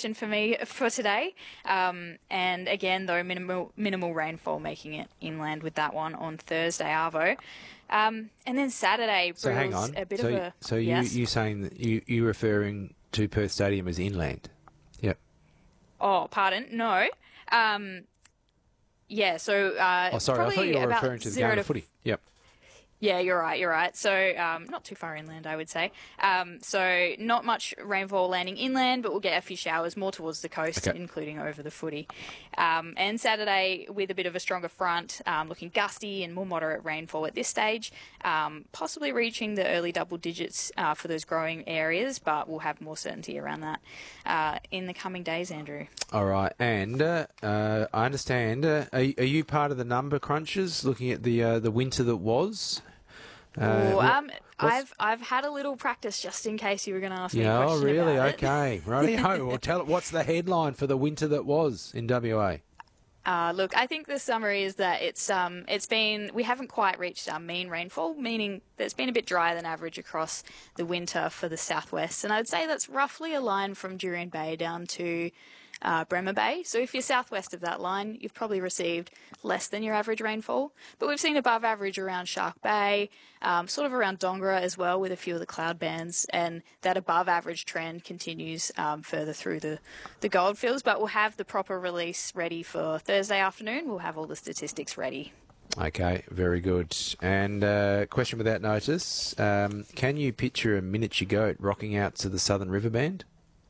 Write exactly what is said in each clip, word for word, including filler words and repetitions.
question for me for today. Um, and again, though, minimal minimal rainfall making it inland with that one on Thursday, Arvo. Um, and then Saturday, So hang Brewers, on. a bit so of a... so you yes? you saying that you you referring to Perth Stadium as inland? Yep. Oh, pardon? No. Um, yeah, so... Uh, Oh, sorry. I thought you were about referring to the zero game to of footy. Yep. Yeah, you're right, you're right. So um, not too far inland, I would say. Um, so not much rainfall landing inland, but we'll get a few showers more towards the coast, Okay. including over the footy. Um, and Saturday, with a bit of a stronger front, um, looking gusty and more moderate rainfall at this stage, um, possibly reaching the early double digits uh, for those growing areas, but we'll have more certainty around that uh, in the coming days, Andrew. All right. And uh, uh, I understand. Uh, are, are you part of the number crunchers looking at the uh, the winter that was? Uh, Ooh, what- um, what's- I've I've had a little practice just in case you were going to ask me Yeah, a oh, question really? about it. Okay. Righty-ho. Well, tell it. What's the headline for the winter that was in W A? Uh, look, I think the summary is that it's um it's been we haven't quite reached our mean rainfall, meaning that it's been a bit drier than average across the winter for the southwest, and I'd say that's roughly a line from Jurien Bay down to uh, Bremer Bay. So if you're southwest of that line, you've probably received less than your average rainfall. But we've seen above average around Shark Bay, um, sort of around Dongara as well, with a few of the cloud bands, and that above average trend continues um, further through the, the goldfields. But we'll have the proper release ready for Thursday afternoon. We'll have all the statistics ready. Okay, very good. And uh, question without notice: um, can you picture a miniature goat rocking out to the Southern River Band?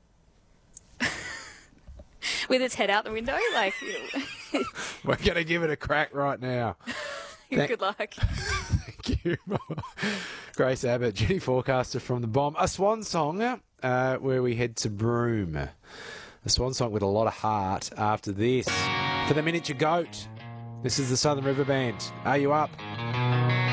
With its head out the window, like, We're going to give it a crack right now. Thank- good luck. Thank you. Grace Abbott, Jenny Forecaster from the Bomb. A swan song uh, where we head to Broome. A swan song with a lot of heart after this. For the miniature goat, this is the Southern River Band. Are you up?